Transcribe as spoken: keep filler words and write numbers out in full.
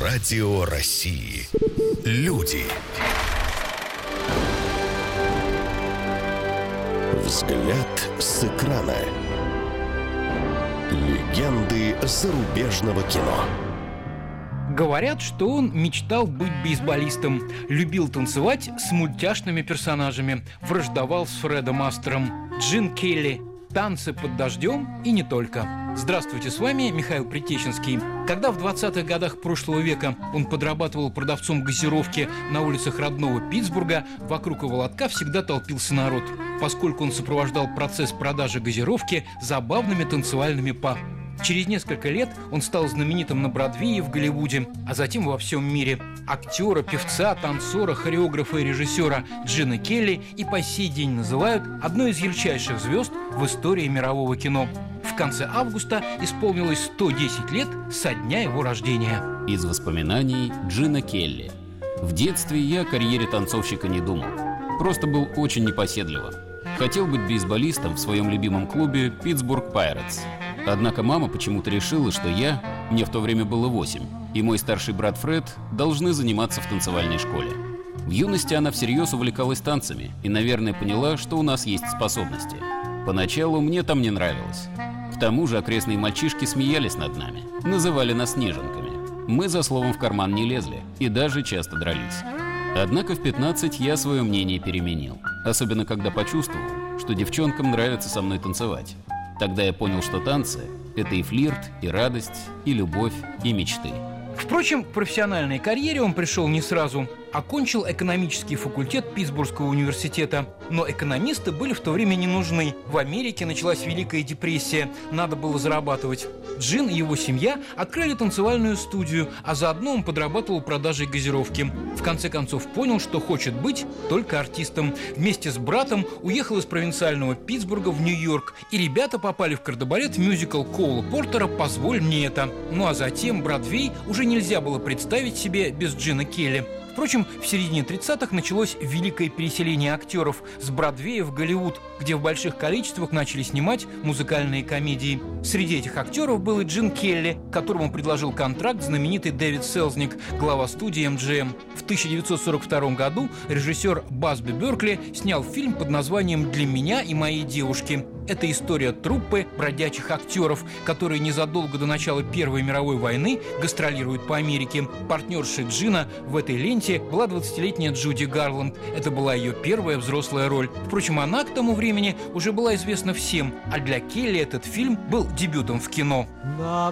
Радио России. Люди. Взгляд с экрана. Легенды зарубежного кино. Говорят, что он мечтал быть бейсболистом, любил танцевать с мультяшными персонажами, враждовал с Фредом Астером, Джин Келли, танцы под дождем и не только. Здравствуйте, с вами Михаил Притеченский. Когда в двадцатых годах прошлого века он подрабатывал продавцом газировки на улицах родного Питтсбурга, вокруг его лотка всегда толпился народ, поскольку он сопровождал процесс продажи газировки забавными танцевальными па. Через несколько лет он стал знаменитым на Бродвее в Голливуде, а затем во всем мире. Актера, певца, танцора, хореографа и режиссера Джина Келли и по сей день называют одной из ярчайших звезд в истории мирового кино. В конце августа исполнилось сто десять лет со дня его рождения. Из воспоминаний Джина Келли. В детстве я о карьере танцовщика не думал. Просто был очень непоседливым. Хотел быть бейсболистом в своем любимом клубе Питтсбург Пайретс. Однако мама почему-то решила, что я, мне в то время было восемь, и мой старший брат Фред должны заниматься в танцевальной школе. В юности она всерьез увлекалась танцами и, наверное, поняла, что у нас есть способности. Поначалу мне там не нравилось. К тому же окрестные мальчишки смеялись над нами, называли нас неженками. Мы за словом в карман не лезли и даже часто дрались. Однако в пятнадцать я свое мнение переменил, особенно когда почувствовал, что девчонкам нравится со мной танцевать. Тогда я понял, что танцы – это и флирт, и радость, и любовь, и мечты. Впрочем, к профессиональной карьере он пришел не сразу. Окончил экономический факультет Питтсбургского университета. Но экономисты были в то время не нужны. В Америке началась Великая депрессия, надо было зарабатывать. Джин и его семья открыли танцевальную студию, а заодно он подрабатывал продажей газировки. В конце концов понял, что хочет быть только артистом. Вместе с братом уехал из провинциального Питтсбурга в Нью-Йорк, и ребята попали в кардебалет в мюзикл Коула Портера «Позволь мне это». Ну а затем Бродвей уже нельзя было представить себе без Джина Келли. Впрочем, в середине тридцатых началось великое переселение актеров с Бродвея в Голливуд, где в больших количествах начали снимать музыкальные комедии. Среди этих актеров был и Джин Келли, которому предложил контракт знаменитый Дэвид Селзник, глава студии эм джи эм. В тысяча девятьсот сорок втором году режиссер Басби Беркли снял фильм под названием «Для меня и моей девушки». Это история труппы бродячих актеров, которые незадолго до начала Первой мировой войны гастролируют по Америке. Партнершей Джина в этой ленте была двадцатилетняя Джуди Гарланд. Это была ее первая взрослая роль. Впрочем, она к тому времени уже была известна всем, а для Келли этот фильм был дебютом в кино. На